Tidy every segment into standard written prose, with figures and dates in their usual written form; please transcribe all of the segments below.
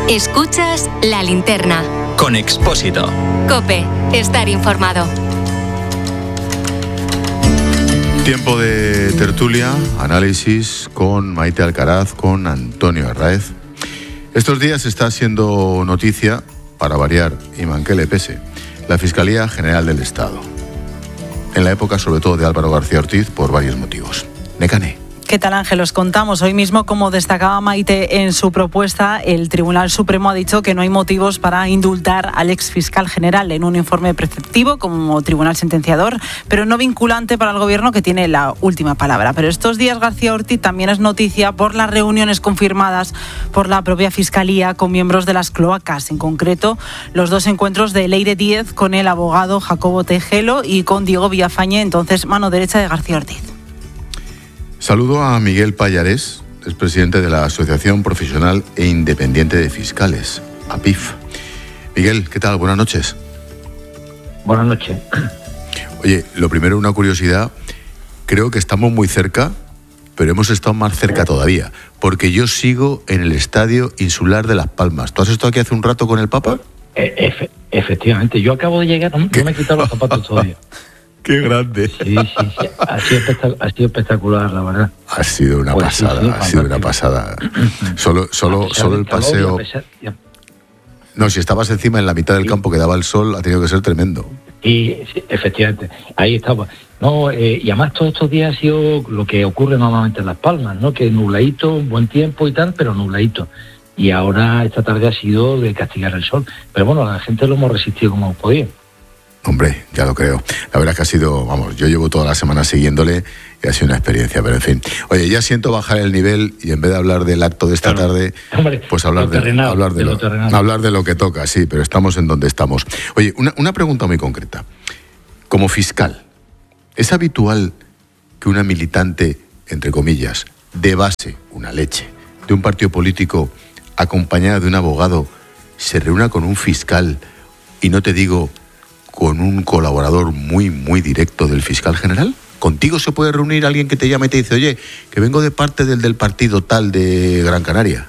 Escuchas La Linterna. Con Expósito. COPE. Estar informado. Tiempo de tertulia, análisis con Maite Alcaraz, con Antonio Arraez. Estos días está siendo noticia, para variar y man que le pese, la Fiscalía General del Estado. En la época, sobre todo, de Álvaro García Ortiz, por varios motivos. Nekane. ¿Qué tal, Ángel? Os contamos hoy mismo, como destacaba Maite en su propuesta, el Tribunal Supremo ha dicho que no hay motivos para indultar al exfiscal general en un informe preceptivo como tribunal sentenciador, pero no vinculante para el Gobierno, que tiene la última palabra. Pero estos días García Ortiz también es noticia por las reuniones confirmadas por la propia Fiscalía con miembros de las cloacas, en concreto los dos encuentros de Leire Díez con el abogado Jacobo Tejelo y con Diego Villafañe, entonces mano derecha de García Ortiz. Saludo a Miguel Pallares, es presidente de la Asociación Profesional e Independiente de Fiscales, APIF. Miguel, ¿qué tal? Buenas noches. Buenas noches. Oye, lo primero, una curiosidad. Creo que estamos muy cerca, pero hemos estado más cerca todavía, porque yo sigo en el Estadio Insular de Las Palmas. ¿Tú has estado aquí hace un rato con el Papa? Efectivamente, yo acabo de llegar, no me he quitado los zapatos todavía. ¡Qué grande! Sí. Ha sido espectacular, la verdad. Ha sido una pasada. Solo el paseo. No, si estabas encima en la mitad del campo que daba el sol, ha tenido que ser tremendo. Y sí, efectivamente, ahí estaba. No, y además todos estos días ha sido lo que ocurre normalmente en Las Palmas, ¿no? Que nubladito, buen tiempo y tal, pero nubladito. Y ahora esta tarde ha sido de castigar el sol. Pero bueno, la gente lo hemos resistido como hemos podido. Hombre, ya lo creo. La verdad es que ha sido, yo llevo toda la semana siguiéndole y ha sido una experiencia, pero en fin. Oye, ya siento bajar el nivel y en vez de hablar del acto de esta tarde, pues hablar de lo que toca, sí, pero estamos en donde estamos. Oye, una pregunta muy concreta. Como fiscal, ¿es habitual que una militante, entre comillas, de base, una leche, de un partido político acompañada de un abogado, se reúna con un fiscal y no te digo con un colaborador muy, muy directo del fiscal general? ¿Contigo se puede reunir alguien que te llama y te dice, oye, que vengo de parte del partido tal de Gran Canaria?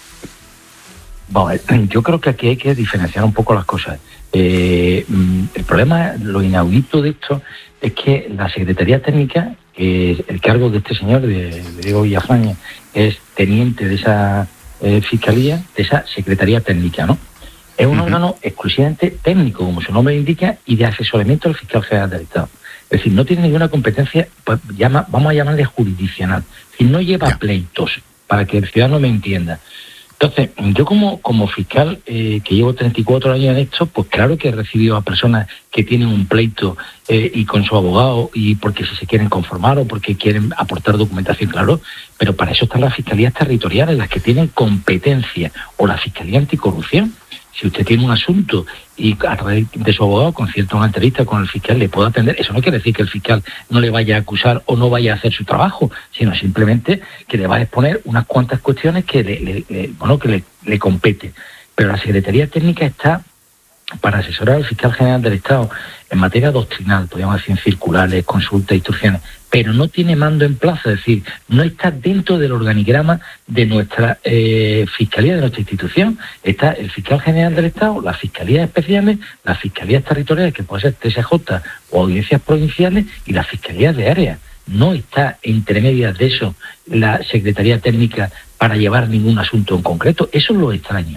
Bueno, yo creo que aquí hay que diferenciar un poco las cosas. El problema, lo inaudito de esto, es que la Secretaría Técnica, el cargo de este señor, de Diego Villafañe, es teniente de esa Fiscalía, de esa Secretaría Técnica, ¿no? Es un órgano exclusivamente técnico, como su nombre indica, y de asesoramiento al fiscal general del Estado. Es decir, no tiene ninguna competencia, vamos a llamarle jurisdiccional. Es decir, no lleva pleitos, para que el ciudadano me entienda. Entonces, yo como fiscal, que llevo 34 años en esto, pues claro que he recibido a personas que tienen un pleito y con su abogado, y porque si se quieren conformar o porque quieren aportar documentación, claro, pero para eso están las fiscalías territoriales, las que tienen competencia, o la Fiscalía Anticorrupción. Si usted tiene un asunto y a través de su abogado concierta una entrevista con el fiscal, le puede atender. Eso no quiere decir que el fiscal no le vaya a acusar o no vaya a hacer su trabajo, sino simplemente que le va a exponer unas cuantas cuestiones que le compete. Pero la Secretaría Técnica está para asesorar al fiscal general del Estado en materia doctrinal, podríamos decir, circulares, consultas, instrucciones, pero no tiene mando en plaza, es decir, no está dentro del organigrama de nuestra fiscalía, de nuestra institución. Está el fiscal general del Estado, las fiscalías especiales, las fiscalías territoriales, que pueden ser TSJ o audiencias provinciales, y las fiscalías de área. No está entre medias de eso la Secretaría Técnica para llevar ningún asunto en concreto. Eso es lo extraño.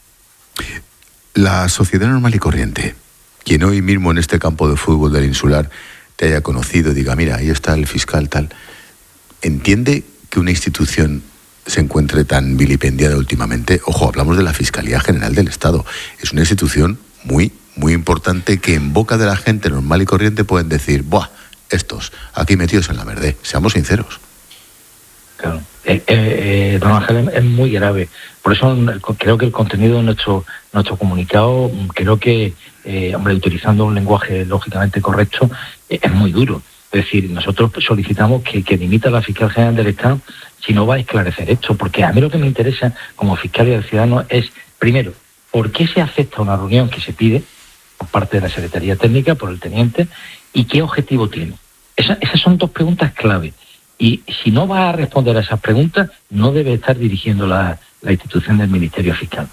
La sociedad normal y corriente, quien hoy mismo en este campo de fútbol del Insular te haya conocido y diga, mira, ahí está el fiscal tal, ¿entiende que una institución se encuentre tan vilipendiada últimamente? Ojo, hablamos de la Fiscalía General del Estado. Es una institución muy, muy importante que en boca de la gente normal y corriente pueden decir, ¡buah! Estos, aquí metidos en la verde. Seamos sinceros. Claro. Don Ángel, es muy grave. Por eso creo que el contenido de nuestro comunicado, creo que, utilizando un lenguaje lógicamente correcto, es muy duro. Es decir, nosotros solicitamos que dimita la fiscal general del Estado si no va a esclarecer esto, porque a mí lo que me interesa como fiscal y del ciudadano es, primero, ¿por qué se acepta una reunión que se pide por parte de la Secretaría Técnica, por el teniente, y qué objetivo tiene? Esas son dos preguntas clave. Y si no va a responder a esas preguntas, no debe estar dirigiendo la institución del Ministerio Fiscal.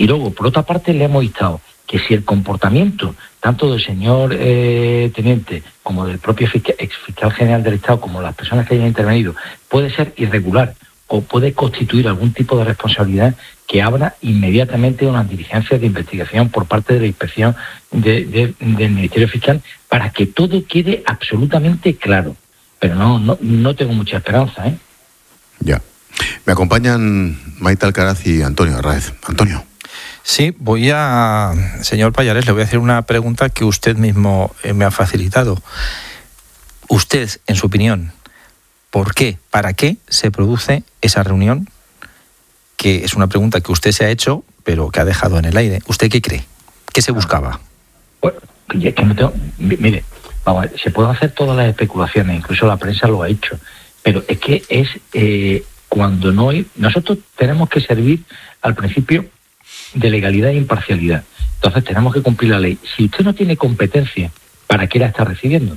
Y luego, por otra parte, le hemos instado que si el comportamiento tanto del señor teniente como del propio ex fiscal general del Estado, como las personas que hayan intervenido, puede ser irregular o puede constituir algún tipo de responsabilidad, que abra inmediatamente unas diligencias de investigación por parte de la inspección del Ministerio Fiscal, para que todo quede absolutamente claro. Pero no tengo mucha esperanza, ¿eh? Ya. Me acompañan Maite Alcaraz y Antonio Arraez. Antonio. Sí, señor Pallares, le voy a hacer una pregunta que usted mismo me ha facilitado. Usted, en su opinión, ¿por qué, para qué se produce esa reunión? Que es una pregunta que usted se ha hecho, pero que ha dejado en el aire. ¿Usted qué cree? ¿Qué se buscaba? Bueno, es que mire, vamos, se pueden hacer todas las especulaciones, incluso la prensa lo ha hecho, pero es que es cuando no hay... Nosotros tenemos que servir al principio de legalidad e imparcialidad. Entonces tenemos que cumplir la ley. Si usted no tiene competencia, ¿para qué la está recibiendo?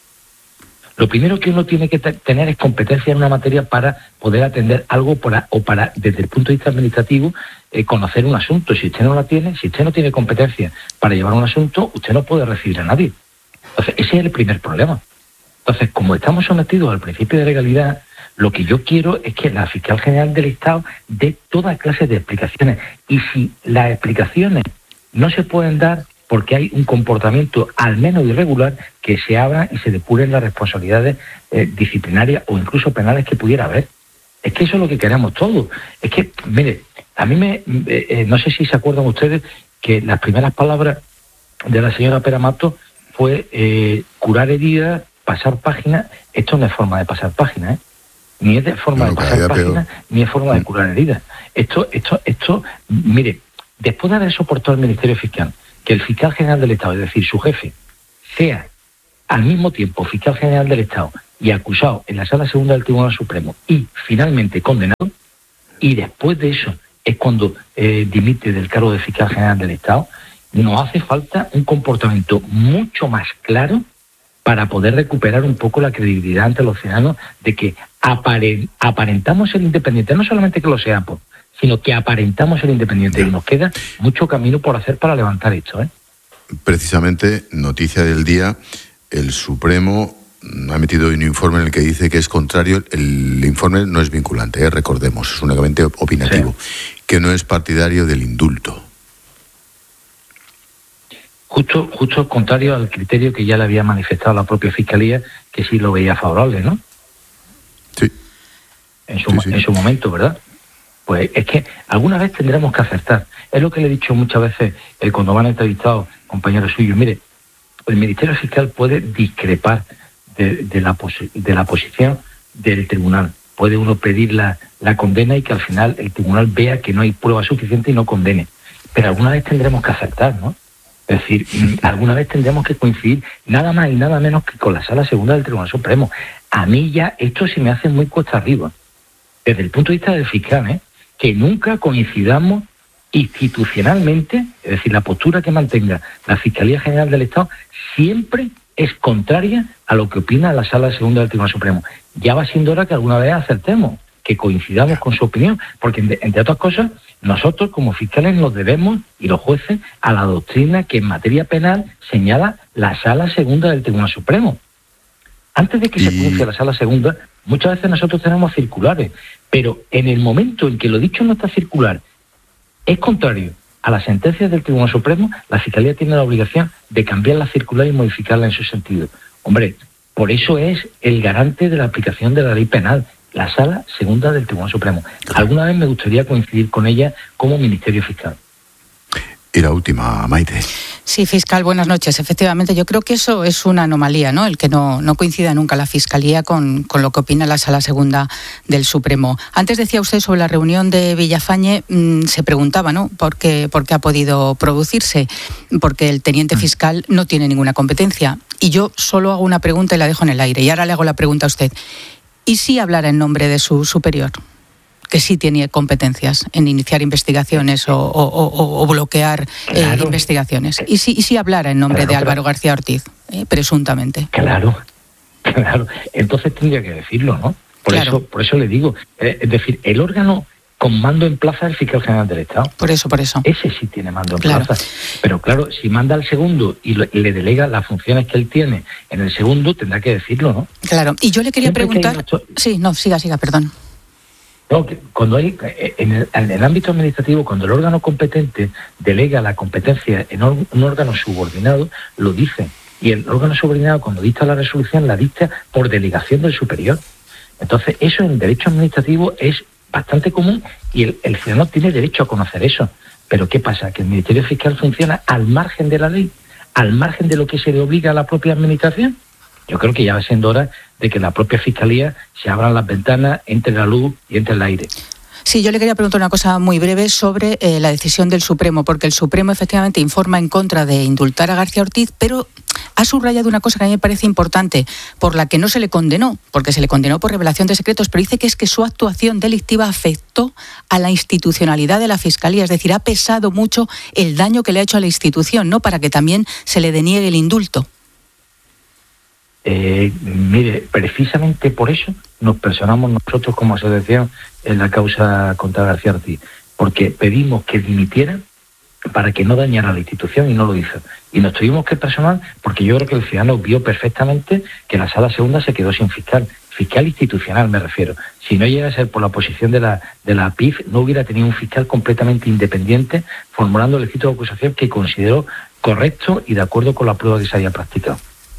Lo primero que uno tiene que tener es competencia en una materia para poder atender algo para desde el punto de vista administrativo, conocer un asunto. Si usted no la tiene, si usted no tiene competencia para llevar un asunto, usted no puede recibir a nadie. Entonces, ese es el primer problema. Entonces, como estamos sometidos al principio de legalidad, lo que yo quiero es que la fiscal general del Estado dé toda clase de explicaciones. Y si las explicaciones no se pueden dar porque hay un comportamiento al menos irregular, que se abran y se depuren las responsabilidades disciplinarias o incluso penales que pudiera haber. Es que eso es lo que queremos todos. Es que, mire, a mí no sé si se acuerdan ustedes que las primeras palabras de la señora Pera Mato fue curar heridas, pasar páginas. Esto no es forma de pasar páginas, ¿eh? Ni es de forma de pasar páginas, ni es forma de curar heridas. Esto, mire, después de haber soportado el Ministerio Fiscal, que el fiscal general del Estado, es decir, su jefe, sea al mismo tiempo fiscal general del Estado y acusado en la Sala Segunda del Tribunal Supremo y finalmente condenado, y después de eso es cuando dimite del cargo de fiscal general del Estado, nos hace falta un comportamiento mucho más claro para poder recuperar un poco la credibilidad ante los ciudadanos de que aparentamos ser independientes, no solamente que lo seamos, sino que aparentamos ser independientes. Y nos queda mucho camino por hacer para levantar esto, ¿eh? Precisamente, noticia del día, el Supremo ha emitido un informe en el que dice que es contrario. El informe no es vinculante, recordemos, es únicamente opinativo, sí, que no es partidario del indulto. Justo contrario al criterio que ya le había manifestado la propia Fiscalía, que sí lo veía favorable, ¿no? Sí. En su momento, ¿verdad? Pues es que alguna vez tendremos que acertar. Es lo que le he dicho muchas veces cuando me han entrevistado compañeros suyos. Mire, el Ministerio Fiscal puede discrepar de la posición del tribunal. Puede uno pedir la condena y que al final el tribunal vea que no hay prueba suficiente y no condene. Pero alguna vez tendremos que acertar, ¿no? Es decir, alguna vez tendremos que coincidir nada más y nada menos que con la Sala Segunda del Tribunal Supremo. A mí ya esto se me hace muy cuesta arriba. Desde el punto de vista del fiscal, que nunca coincidamos institucionalmente, es decir, la postura que mantenga la Fiscalía General del Estado siempre es contraria a lo que opina la Sala Segunda del Tribunal Supremo. Ya va siendo hora que alguna vez acertemos, que coincidamos con su opinión, porque entre otras cosas, nosotros como fiscales nos debemos, y los jueces, a la doctrina que en materia penal señala la Sala Segunda del Tribunal Supremo. Antes de que se pronuncie la Sala Segunda, muchas veces nosotros tenemos circulares, pero en el momento en que lo dicho en nuestra circular es contrario a las sentencias del Tribunal Supremo, la Fiscalía tiene la obligación de cambiar la circular y modificarla en su sentido. Hombre, por eso es el garante de la aplicación de la ley penal, la Sala Segunda del Tribunal Supremo. Alguna vez me gustaría coincidir con ella como Ministerio Fiscal. Y la última, Maite. Sí, fiscal, buenas noches. Efectivamente, yo creo que eso es una anomalía, ¿no? El que no coincida nunca la Fiscalía con lo que opina la Sala Segunda del Supremo. Antes decía usted sobre la reunión de Villafañe, se preguntaba, ¿no? ¿Por qué ha podido producirse? Porque el teniente fiscal no tiene ninguna competencia. Y yo solo hago una pregunta y la dejo en el aire. Y ahora le hago la pregunta a usted. ¿Y si hablara en nombre de su superior, que sí tiene competencias en iniciar investigaciones o bloquear investigaciones? ¿Y si hablara en nombre de Álvaro García Ortiz, presuntamente? Claro. Entonces tendría que decirlo, ¿no? Por eso le digo, es decir, el órgano con mando en plaza del fiscal general del Estado. Por eso. Ese sí tiene mando en plaza. Pero claro, si manda al segundo y le delega las funciones que él tiene en el segundo, tendrá que decirlo, ¿no? Claro, y yo le quería preguntar... Siga, perdón. No, cuando hay, en el ámbito administrativo, cuando el órgano competente delega la competencia en un órgano subordinado, lo dice. Y el órgano subordinado, cuando dicta la resolución, la dicta por delegación del superior. Entonces, eso en derecho administrativo es bastante común y el ciudadano tiene derecho a conocer eso. Pero ¿qué pasa? Que el Ministerio Fiscal funciona al margen de la ley, al margen de lo que se le obliga a la propia administración. Yo creo que ya va siendo hora de que la propia Fiscalía se abran las ventanas, entre la luz y entre el aire. Sí, yo le quería preguntar una cosa muy breve sobre la decisión del Supremo, porque el Supremo efectivamente informa en contra de indultar a García Ortiz, pero ha subrayado una cosa que a mí me parece importante, por la que no se le condenó, porque se le condenó por revelación de secretos, pero dice que es que su actuación delictiva afectó a la institucionalidad de la Fiscalía, es decir, ha pesado mucho el daño que le ha hecho a la institución, ¿no?, para que también se le deniegue el indulto. Mire, precisamente por eso nos personamos nosotros como asociación en la causa contra García Ortiz, porque pedimos que dimitiera para que no dañara la institución y no lo hizo. Y nos tuvimos que personar porque yo creo que el ciudadano vio perfectamente que la sala segunda se quedó sin fiscal institucional me refiero. Si no llega a ser por la posición de la PIF, no hubiera tenido un fiscal completamente independiente formulando el escrito de acusación que consideró correcto y de acuerdo con la prueba que se había practicado.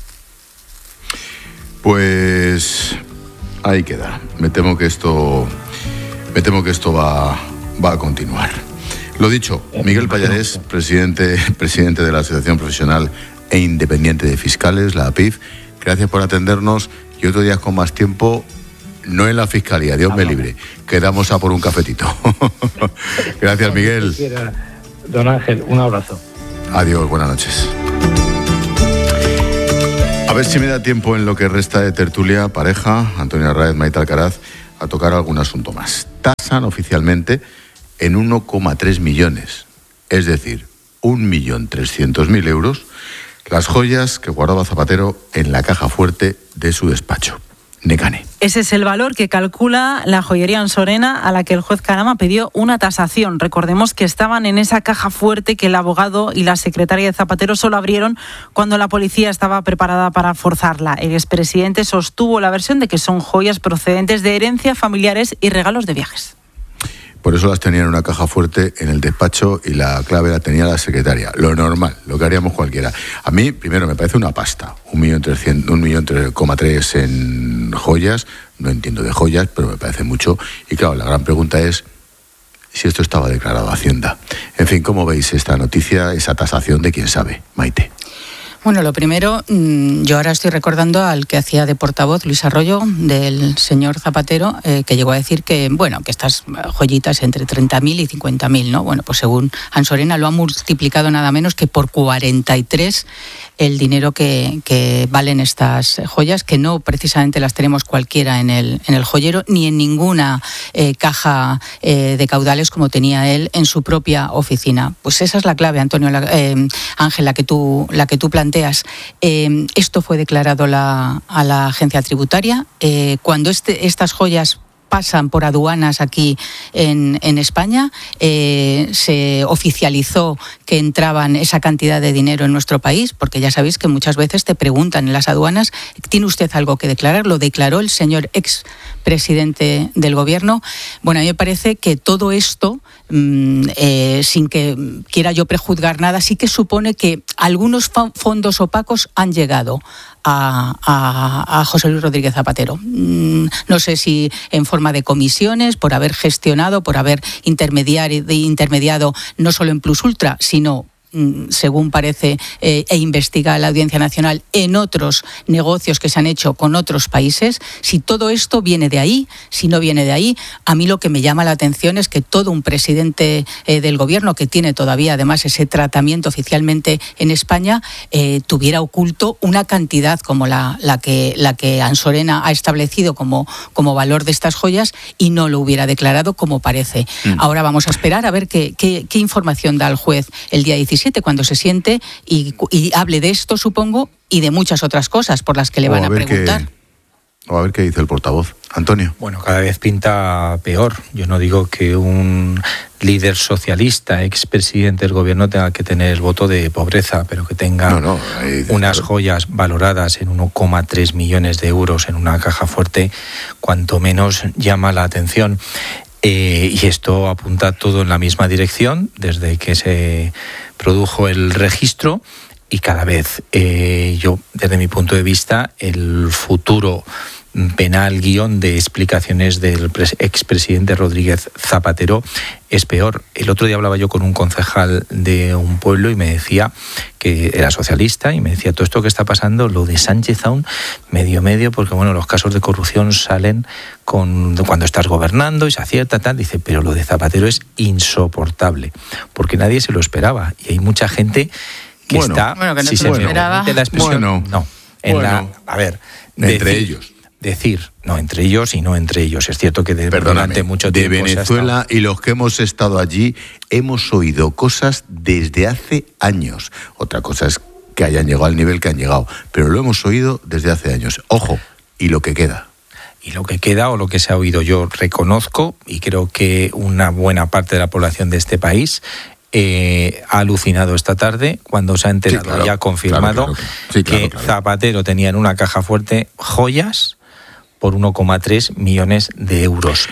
Pues ahí queda. Me temo que esto va a continuar. Lo dicho, Miguel Pallarés, presidente de la Asociación Profesional e Independiente de Fiscales, la APIF, gracias por atendernos y otro día con más tiempo, no en la Fiscalía, Dios me libre, quedamos a por un cafetito. Gracias, Miguel. Don Ángel, un abrazo. Adiós, buenas noches. A ver si me da tiempo en lo que resta de tertulia, pareja, Antonio Arraez, Maite Alcaraz, a tocar algún asunto más. Tasan oficialmente en 1,3 millones, es decir, 1.300.000 euros, las joyas que guardaba Zapatero en la caja fuerte de su despacho. Necane. Ese es el valor que calcula la joyería Ansorena, a la que el juez Carama pidió una tasación. Recordemos que estaban en esa caja fuerte que el abogado y la secretaria de Zapatero solo abrieron cuando la policía estaba preparada para forzarla. El expresidente sostuvo la versión de que son joyas procedentes de herencias familiares y regalos de viajes. Por eso las tenía en una caja fuerte en el despacho y la clave la tenía la secretaria. Lo normal, lo que haríamos cualquiera. A mí, primero, me parece una pasta. 1,3 millones en joyas. No entiendo de joyas, pero me parece mucho. Y claro, la gran pregunta es si esto estaba declarado a Hacienda. En fin, ¿cómo veis esta noticia, esa tasación de quién sabe? Maite. Bueno, lo primero, yo ahora estoy recordando al que hacía de portavoz, Luis Arroyo, del señor Zapatero, que llegó a decir que, bueno, que estas joyitas entre 30.000 y 50.000, ¿no? Bueno, pues según Ansorena lo ha multiplicado nada menos que por 43 el dinero que valen estas joyas, que no precisamente las tenemos cualquiera en el joyero, ni en ninguna caja de caudales como tenía él en su propia oficina. Pues esa es la clave, Antonio, Ángel, la que tú planteas. Esto fue declarado a la agencia tributaria. Cuando estas joyas pasan por aduanas aquí en España, se oficializó que entraban esa cantidad de dinero en nuestro país, porque ya sabéis que muchas veces te preguntan en las aduanas, ¿tiene usted algo que declarar? Lo declaró el señor expresidente del gobierno. Bueno, a mí me parece que todo esto, sin que quiera yo prejuzgar nada, sí que supone que algunos fondos opacos han llegado a José Luis Rodríguez Zapatero. No sé si en forma de comisiones, por haber gestionado, por haber intermediado no solo en Plus Ultra, sino, según parece e investiga la Audiencia Nacional, en otros negocios que se han hecho con otros países. Si todo esto viene de ahí, si no viene de ahí, a mí lo que me llama la atención es que todo un presidente del gobierno, que tiene todavía además ese tratamiento oficialmente en España, tuviera oculto una cantidad como la que Ansorena ha establecido como valor de estas joyas y no lo hubiera declarado como parece. Ahora vamos a esperar a ver qué información da el juez el día 17, cuando se siente y hable de esto, supongo, y de muchas otras cosas por las que le van a preguntar. A ver qué dice el portavoz. Antonio? Bueno, cada vez pinta peor. Yo no digo que un líder socialista, expresidente del gobierno, tenga que tener el voto de pobreza, pero que tenga unas joyas valoradas en 1,3 millones de euros en una caja fuerte, cuanto menos llama la atención. Y esto apunta todo en la misma dirección desde que se produjo el registro, y cada vez yo, desde mi punto de vista, el futuro penal guión de explicaciones del expresidente Rodríguez Zapatero es peor. El otro día hablaba yo con un concejal de un pueblo y me decía que era socialista, y me decía: todo esto que está pasando, lo de Sánchez aún medio, porque bueno, los casos de corrupción salen cuando estás gobernando y se acierta, tal. Dice, pero lo de Zapatero es insoportable, porque nadie se lo esperaba, y hay mucha gente que está, que no si se lo esperaba. La expresión, entre ellos. No entre ellos y no entre ellos. Es cierto que durante mucho tiempo de Venezuela y los que hemos estado allí hemos oído cosas desde hace años. Otra cosa es que hayan llegado al nivel que han llegado, pero lo hemos oído desde hace años. Ojo, y lo que queda. Y lo que queda, o lo que se ha oído, yo reconozco, y creo que una buena parte de la población de este país ha alucinado esta tarde cuando se ha enterado, ya confirmado, que Zapatero tenía en una caja fuerte joyas por 1,3 millones de euros.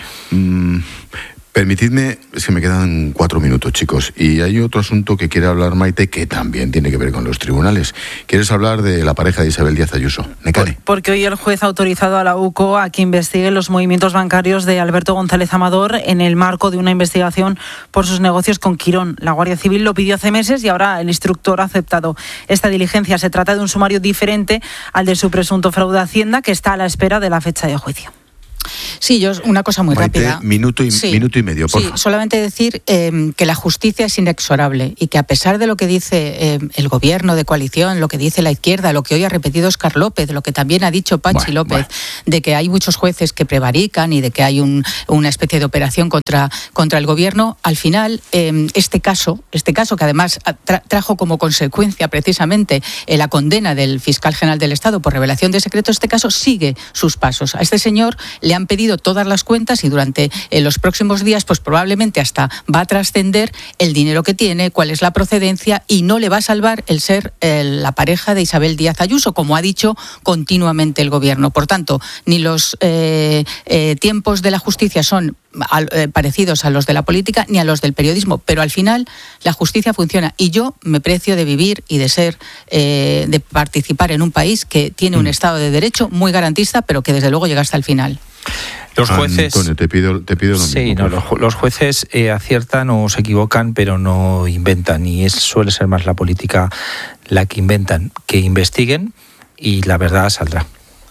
Permitidme, es que me quedan 4 minutos, chicos, y hay otro asunto que quiere hablar Maite, que también tiene que ver con los tribunales. ¿Quieres hablar de la pareja de Isabel Díaz Ayuso? Necane. Porque hoy el juez ha autorizado a la UCO a que investigue los movimientos bancarios de Alberto González Amador en el marco de una investigación por sus negocios con Quirón. La Guardia Civil lo pidió hace meses y ahora el instructor ha aceptado esta diligencia. Se trata de un sumario diferente al de su presunto fraude a Hacienda, que está a la espera de la fecha de juicio. Sí, yo una cosa muy rápida. Minuto y medio, por favor. Solamente decir que la justicia es inexorable y que a pesar de lo que dice el gobierno de coalición, lo que dice la izquierda, lo que hoy ha repetido Óscar López, lo que también ha dicho Pachi López, de que hay muchos jueces que prevarican y de que hay una especie de operación contra el gobierno, al final este caso que además trajo como consecuencia precisamente la condena del fiscal general del Estado por revelación de secretos, este caso sigue sus pasos. A este señor le han pedido todas las cuentas y durante los próximos días pues probablemente hasta va a trascender el dinero que tiene, cuál es la procedencia, y no le va a salvar el ser la pareja de Isabel Díaz Ayuso, como ha dicho continuamente el gobierno. Por tanto, ni los tiempos de la justicia son parecidos a los de la política ni a los del periodismo, pero al final la justicia funciona, y yo me precio de vivir y de ser de participar en un país que tiene un Estado de Derecho muy garantista, pero que desde luego llega hasta el final. Los jueces, Antonio, te pido lo mismo. Sí, no, los jueces aciertan o se equivocan, pero no inventan, y suele ser más la política la que inventan. Que investiguen y la verdad saldrá.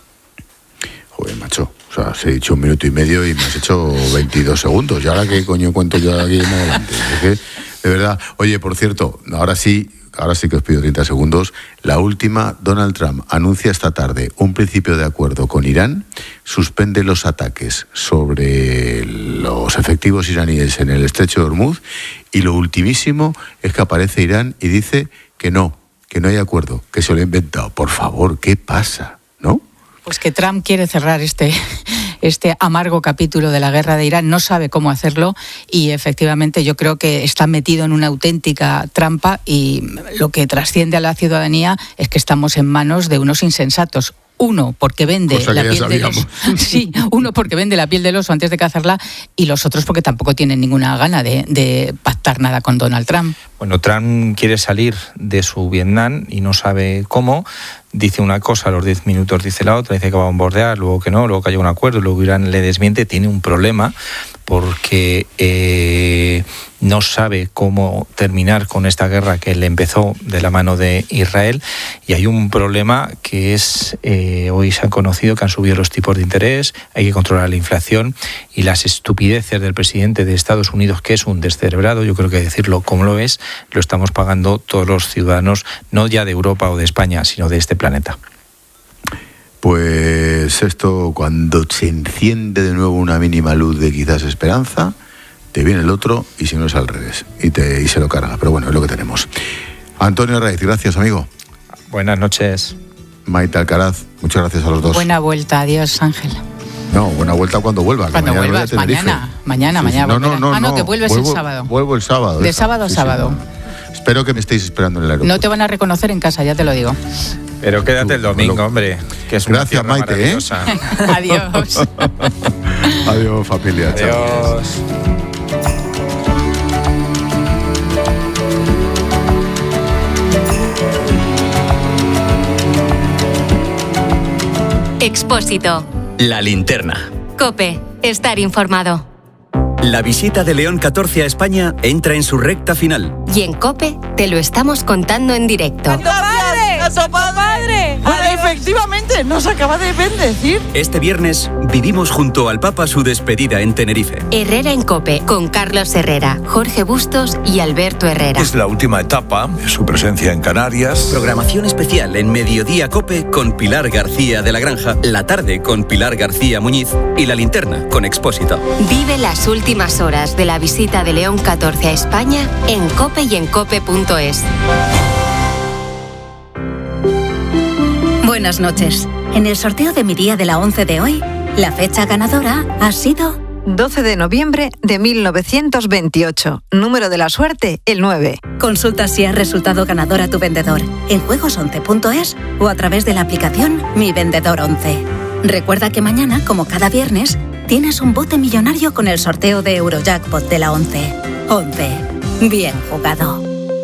Joder, macho. O sea, os he dicho 1 minuto y medio y me has hecho 22 segundos. ¿Y ahora qué coño cuento yo aquí en adelante? Es que, de verdad. Oye, por cierto, ahora sí que os pido 30 segundos. La última, Donald Trump anuncia esta tarde un principio de acuerdo con Irán, suspende los ataques sobre los efectivos iraníes en el estrecho de Hormuz, y lo ultimísimo es que aparece Irán y dice que no hay acuerdo, que se lo ha inventado. Por favor, ¿qué pasa? ¿No? Pues que Trump quiere cerrar este amargo capítulo de la guerra de Irán, no sabe cómo hacerlo, y efectivamente yo creo que está metido en una auténtica trampa, y lo que trasciende a la ciudadanía es que estamos en manos de unos insensatos. Uno, porque vende la piel del oso. Sí, uno porque vende la piel del oso antes de cazarla, y los otros porque tampoco tienen ninguna gana de pactar nada con Donald Trump. Bueno, Trump quiere salir de su Vietnam y no sabe cómo. Dice una cosa, a los 10 minutos dice la otra, dice que va a bombardear, luego que no, luego que haya un acuerdo, luego Irán le desmiente. Tiene un problema porque no sabe cómo terminar con esta guerra que le empezó de la mano de Israel, y hay un problema que es, hoy se han conocido que han subido los tipos de interés, hay que controlar la inflación, y las estupideces del presidente de Estados Unidos, que es un descerebrado, yo creo que decirlo como lo es, lo estamos pagando todos los ciudadanos, no ya de Europa o de España, sino de este planeta. Pues esto, cuando se enciende de nuevo una mínima luz de quizás esperanza, te viene el otro, y si no es al revés, y se lo carga. Pero bueno, es lo que tenemos. Antonio Raiz, gracias, amigo. Buenas noches. Maite Alcaraz, muchas gracias a los dos. Buena vuelta, adiós, Ángel. No, buena vuelta cuando vuelva. Cuando vuelvas, mañana. No, que vuelves el sábado. Vuelvo el sábado. De sábado a sábado. Espero que me estéis esperando en el aeropuerto. No te van a reconocer en casa, ya te lo digo. Pero quédate el domingo, hombre, que es Gracias, una Maite, Adiós. Adiós, familia. Adiós. Expósito. La linterna. COPE. Estar informado. La visita de León XIV a España entra en su recta final. Y en COPE te lo estamos contando en directo. ¡Padre! Efectivamente, nos acaba de bendecir. Este viernes vivimos junto al Papa su despedida en Tenerife. Herrera en COPE, con Carlos Herrera, Jorge Bustos y Alberto Herrera. Es la última etapa de su presencia en Canarias. Programación especial en Mediodía COPE con Pilar García de la Granja, La Tarde con Pilar García Muñiz y La Linterna con Expósito. Vive las últimas horas de la visita de León XIV a España en COPE y en COPE.es. Buenas noches. En el sorteo de mi día de la 11 de hoy, la fecha ganadora ha sido 12 de noviembre de 1928. Número de la suerte, el 9. Consulta si has resultado ganador a tu vendedor en juegos11.es o a través de la aplicación Mi Vendedor 11. Recuerda que mañana, como cada viernes, tienes un bote millonario con el sorteo de Eurojackpot de la 11. 11. Bien jugado.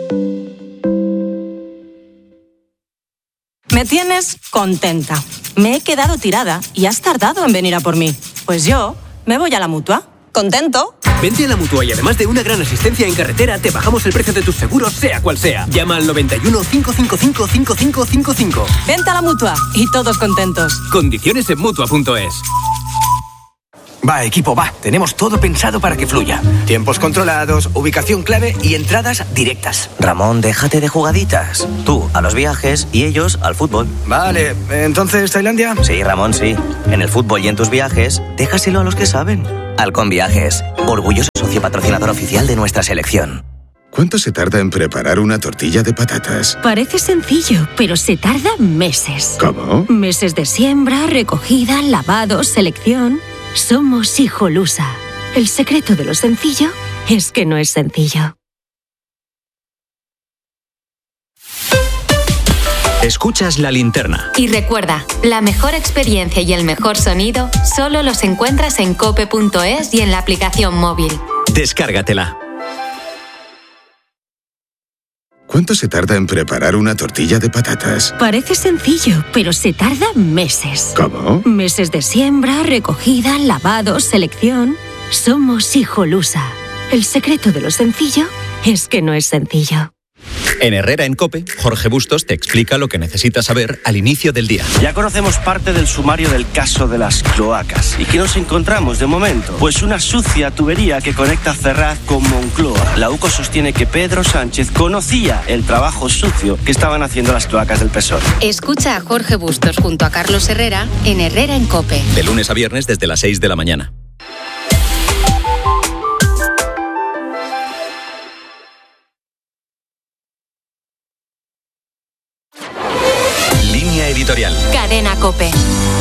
Me tienes contenta. Me he quedado tirada y has tardado en venir a por mí. Pues yo me voy a la Mutua. ¿Contento? Vente a la Mutua y además de una gran asistencia en carretera, te bajamos el precio de tus seguros, sea cual sea. Llama al 91 555 5555. Vente a la Mutua y todos contentos. Condiciones en Mutua.es. Va, equipo, va. Tenemos todo pensado para que fluya. Tiempos controlados, ubicación clave y entradas directas. Ramón, déjate de jugaditas. Tú a los viajes y ellos al fútbol. Vale, ¿entonces Tailandia? Sí, Ramón, sí. En el fútbol y en tus viajes, déjaselo a los que saben. Halcón Viajes, orgulloso socio patrocinador oficial de nuestra selección. ¿Cuánto se tarda en preparar una tortilla de patatas? Parece sencillo, pero se tarda meses. ¿Cómo? Meses de siembra, recogida, lavado, selección. Somos Hijolusa. El secreto de lo sencillo es que no es sencillo. Escuchas La Linterna. Y recuerda, la mejor experiencia y el mejor sonido solo los encuentras en cope.es y en la aplicación móvil. Descárgatela. ¿Cuánto se tarda en preparar una tortilla de patatas? Parece sencillo, pero se tarda meses. ¿Cómo? Meses de siembra, recogida, lavado, selección. Somos Hijolusa. El secreto de lo sencillo es que no es sencillo. En Herrera en COPE, Jorge Bustos te explica lo que necesitas saber al inicio del día. Ya conocemos parte del sumario del caso de las cloacas. ¿Y qué nos encontramos de momento? Pues una sucia tubería que conecta Ferraz con Moncloa. La UCO sostiene que Pedro Sánchez conocía el trabajo sucio que estaban haciendo las cloacas del PSOE. Escucha a Jorge Bustos junto a Carlos Herrera en Herrera en COPE. De lunes a viernes desde las 6 de la mañana. Editorial. Cadena COPE.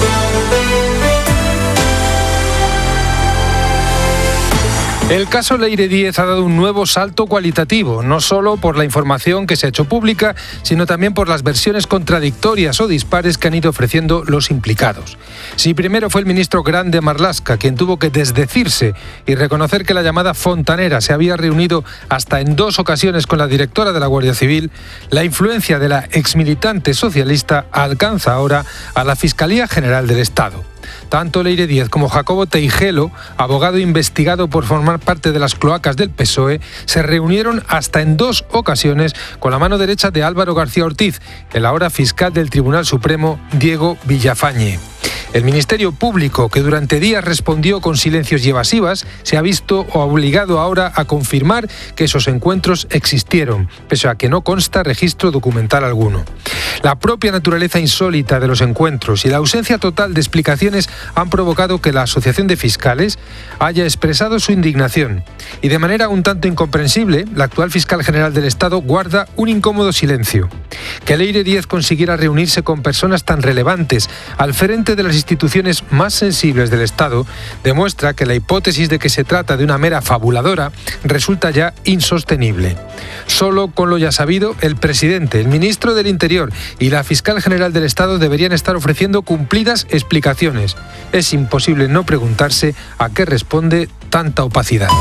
El caso Leire Díez ha dado un nuevo salto cualitativo, no solo por la información que se ha hecho pública, sino también por las versiones contradictorias o dispares que han ido ofreciendo los implicados. Si primero fue el ministro Grande Marlaska quien tuvo que desdecirse y reconocer que la llamada fontanera se había reunido hasta en 2 ocasiones con la directora de la Guardia Civil, la influencia de la exmilitante socialista alcanza ahora a la Fiscalía General del Estado. Tanto Leire Díez como Jacobo Teijelo, abogado investigado por formar parte de las cloacas del PSOE, se reunieron hasta en 2 ocasiones con la mano derecha de Álvaro García Ortiz, el ahora fiscal del Tribunal Supremo, Diego Villafañe. El Ministerio Público, que durante días respondió con silencios y evasivas, se ha visto obligado ahora a confirmar que esos encuentros existieron, pese a que no consta registro documental alguno. La propia naturaleza insólita de los encuentros y la ausencia total de explicaciones han provocado que la Asociación de Fiscales haya expresado su indignación. Y de manera un tanto incomprensible, la actual fiscal general del Estado guarda un incómodo silencio. Que Leire Díez consiguiera reunirse con personas tan relevantes al frente de las instituciones más sensibles del Estado demuestra que la hipótesis de que se trata de una mera fabuladora resulta ya insostenible. Solo con lo ya sabido, el presidente, el ministro del Interior y la fiscal general del Estado deberían estar ofreciendo cumplidas explicaciones. Es imposible no preguntarse a qué responde tanta opacidad.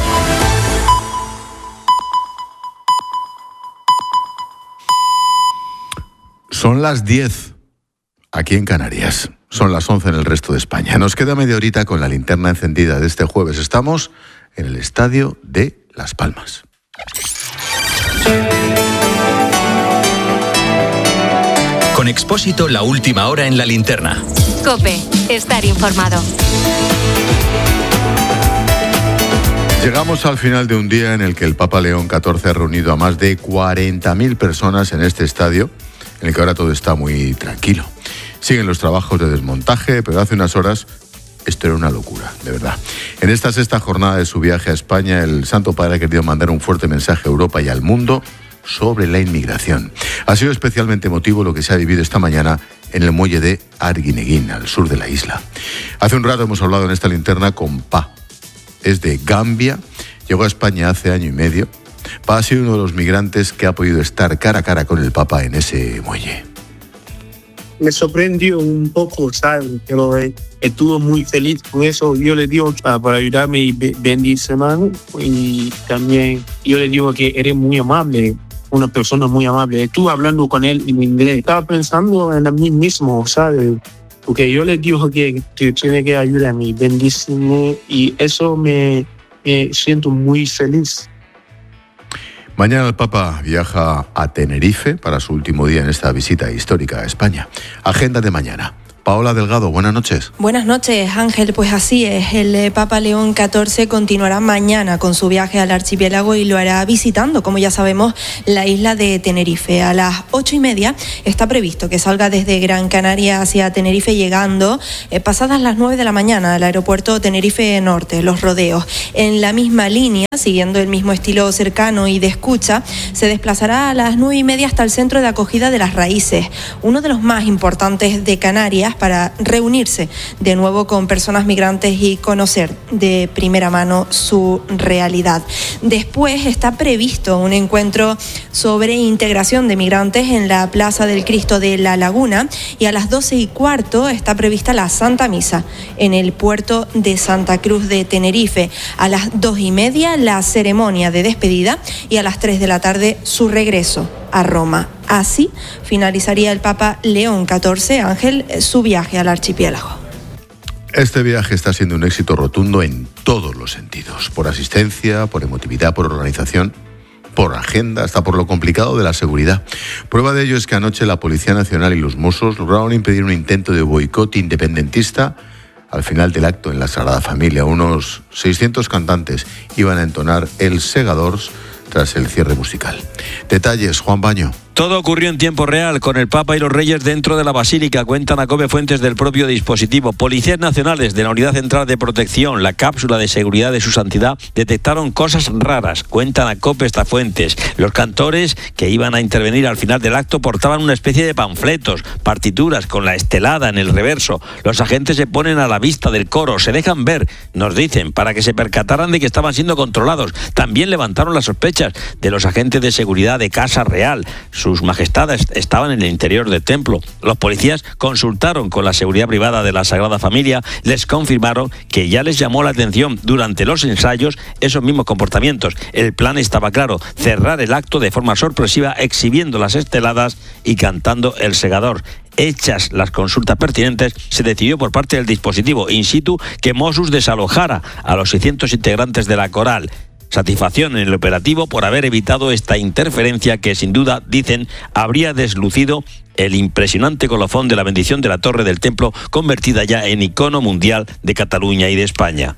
Son las 10 aquí en Canarias. Son las 11 en el resto de España. Nos queda media horita con la linterna encendida de este jueves. Estamos en el estadio de Las Palmas. Con Expósito, la última hora en la linterna. COPE, estar informado. Llegamos al final de un día en el que el Papa León XIV ha reunido a más de 40.000 personas en este estadio, en el que ahora todo está muy tranquilo. Siguen los trabajos de desmontaje, pero hace unas horas esto era una locura, de verdad. En esta sexta jornada de su viaje a España, el Santo Padre ha querido mandar un fuerte mensaje a Europa y al mundo sobre la inmigración. Ha sido especialmente emotivo lo que se ha vivido esta mañana en el muelle de Arguineguín, al sur de la isla. Hace un rato hemos hablado en esta linterna con Pa. Es de Gambia, llegó a España hace año y medio. Pa ha sido uno de los migrantes que ha podido estar cara a cara con el Papa en ese muelle. Me sorprendió un poco, ¿sabes? Pero estuvo muy feliz con eso. Yo le digo para ayudarme y bendíceme. Y también yo le digo que eres muy amable, una persona muy amable. Estuve hablando con él en inglés. Estaba pensando en mí mismo, ¿sabes? Porque yo le digo que tiene que ayudarme, bendíceme. Y eso me siento muy feliz. Mañana el Papa viaja a Tenerife para su último día en esta visita histórica a España. Agenda de mañana. Paola Delgado, buenas noches. Buenas noches, Ángel. Pues así es, el Papa León XIV continuará mañana con su viaje al archipiélago y lo hará visitando, como ya sabemos, la isla de Tenerife. A las 8:30 está previsto que salga desde Gran Canaria hacia Tenerife, llegando pasadas las 9 de la mañana al aeropuerto Tenerife Norte, Los Rodeos. En la misma línea, siguiendo el mismo estilo cercano y de escucha, se desplazará a las 9:30 hasta el centro de acogida de Las Raíces, uno de los más importantes de Canarias, para reunirse de nuevo con personas migrantes y conocer de primera mano su realidad. Después está previsto un encuentro sobre integración de migrantes en la Plaza del Cristo de la Laguna, y a las 12:15 está prevista la Santa Misa en el puerto de Santa Cruz de Tenerife. A las 2:30 la ceremonia de despedida y a las 3 de la tarde su regreso a Roma. Así finalizaría el Papa León XIV, Ángel, su viaje al archipiélago. Este viaje está siendo un éxito rotundo en todos los sentidos, por asistencia, por emotividad, por organización, por agenda, hasta por lo complicado de la seguridad. Prueba de ello es que anoche la Policía Nacional y los Mossos lograron impedir un intento de boicot independentista al final del acto en la Sagrada Familia. Unos 600 cantantes iban a entonar el Segadors tras el cierre musical. Detalles, Juan Baño. Todo ocurrió en tiempo real, con el Papa y los Reyes dentro de la Basílica, cuentan a COPE fuentes del propio dispositivo. Policías nacionales de la Unidad Central de Protección, la cápsula de seguridad de su santidad, detectaron cosas raras, cuentan a COPE estas fuentes. Los cantores que iban a intervenir al final del acto portaban una especie de panfletos, partituras con la estelada en el reverso. Los agentes se ponen a la vista del coro, se dejan ver, nos dicen, para que se percataran de que estaban siendo controlados. También levantaron las sospechas de los agentes de seguridad de Casa Real. Sus majestades estaban en el interior del templo. Los policías consultaron con la seguridad privada de la Sagrada Familia, les confirmaron que ya les llamó la atención durante los ensayos esos mismos comportamientos. El plan estaba claro, cerrar el acto de forma sorpresiva, exhibiendo las esteladas y cantando el Segador. Hechas las consultas pertinentes, se decidió por parte del dispositivo in situ que Mossos desalojara a los 600 integrantes de la coral. Satisfacción en el operativo por haber evitado esta interferencia que, sin duda, dicen, habría deslucido el impresionante colofón de la bendición de la Torre del Templo, convertida ya en icono mundial de Cataluña y de España.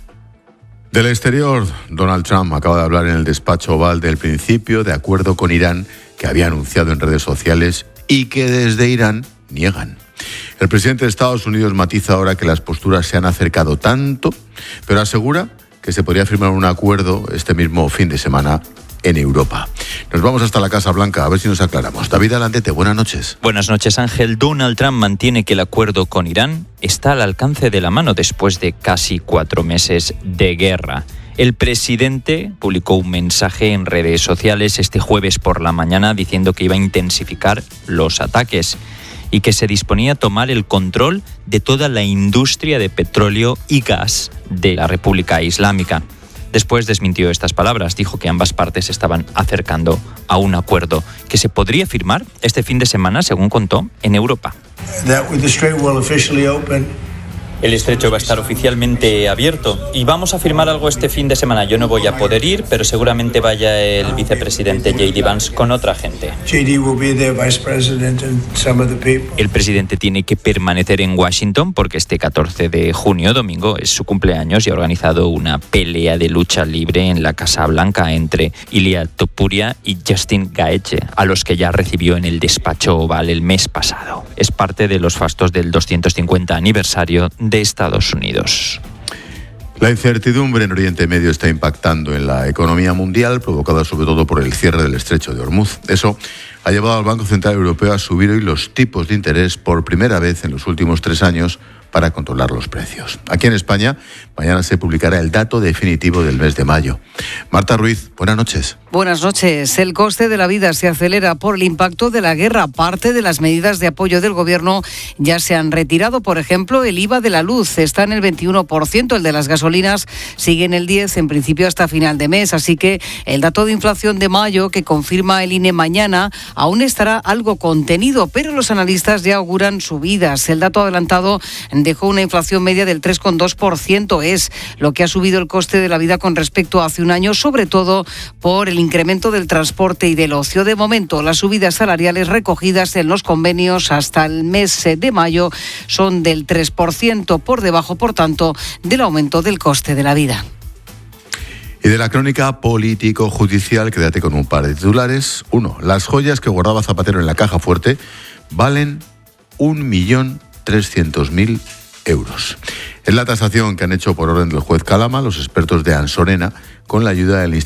Del exterior, Donald Trump acaba de hablar en el despacho Oval del principio de acuerdo con Irán que había anunciado en redes sociales y que desde Irán niegan. El presidente de Estados Unidos matiza ahora que las posturas se han acercado tanto, pero asegura que se podría firmar un acuerdo este mismo fin de semana en Europa. Nos vamos hasta la Casa Blanca a ver si nos aclaramos. David Alandete, buenas noches. Buenas noches, Ángel. Donald Trump mantiene que el acuerdo con Irán está al alcance de la mano después de casi 4 meses de guerra. El presidente publicó un mensaje en redes sociales este jueves por la mañana diciendo que iba a intensificar los ataques y que se disponía a tomar el control de toda la industria de petróleo y gas de la República Islámica. Después desmintió estas palabras, dijo que ambas partes se estaban acercando a un acuerdo que se podría firmar este fin de semana, según contó, en Europa. El estrecho va a estar oficialmente abierto y vamos a firmar algo este fin de semana. Yo no voy a poder ir, pero seguramente vaya el vicepresidente J.D. Vance con otra gente. El presidente tiene que permanecer en Washington porque este 14 de junio, domingo, es su cumpleaños y ha organizado una pelea de lucha libre en la Casa Blanca entre Ilia Topuria y Justin Gaethje, a los que ya recibió en el despacho Oval el mes pasado. Es parte de los fastos del 250 aniversario de Estados Unidos. La incertidumbre en Oriente Medio está impactando en la economía mundial, provocada sobre todo por el cierre del estrecho de Hormuz. Eso ha llevado al Banco Central Europeo a subir hoy los tipos de interés por primera vez en los últimos 3 años para controlar los precios. Aquí en España, mañana se publicará el dato definitivo del mes de mayo. Marta Ruiz, buenas noches. Buenas noches. El coste de la vida se acelera por el impacto de la guerra. Parte de las medidas de apoyo del Gobierno ya se han retirado. Por ejemplo, el IVA de la luz está en el 21%, el de las gasolinas sigue en el 10%, en principio hasta final de mes. Así que el dato de inflación de mayo, que confirma el INE mañana, aún estará algo contenido, pero los analistas ya auguran subidas. El dato adelantado dejó una inflación media del 3,2%. Es lo que ha subido el coste de la vida con respecto a hace un año, sobre todo por el incremento del transporte y del ocio. De momento, las subidas salariales recogidas en los convenios hasta el mes de mayo son del 3%, por debajo, por tanto, del aumento del coste de la vida. Y de la crónica político-judicial, quédate con un par de titulares. 1. Las joyas que guardaba Zapatero en la caja fuerte valen 1.300.000 euros. Es la tasación que han hecho por orden del juez Calama los expertos de Ansorena con la ayuda del Instituto